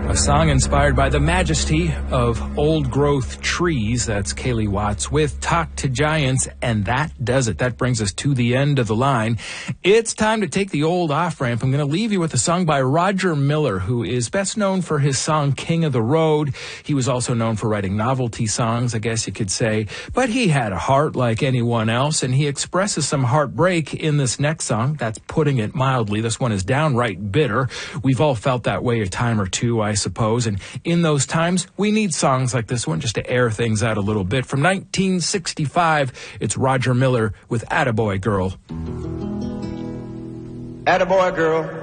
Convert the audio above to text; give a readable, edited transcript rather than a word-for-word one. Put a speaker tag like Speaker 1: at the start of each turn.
Speaker 1: A song inspired by the majesty of old-growth trees. That's Kaylee Watts with Talk to Giants, and that does it. That brings us to the end of the line. It's time to take the old off-ramp. I'm going to leave you with a song by Roger Miller, who is best known for his song King of the Road. He was also known for writing novelty songs, I guess you could say. But he had a heart like anyone else, and he expresses some heartbreak in this next song. That's putting it mildly. This one is downright bitter. We've all felt that way a time or two, I suppose, and in those times we need songs like this one just to air things out a little bit. From 1965, it's Roger Miller with Attaboy Girl.
Speaker 2: Attaboy girl,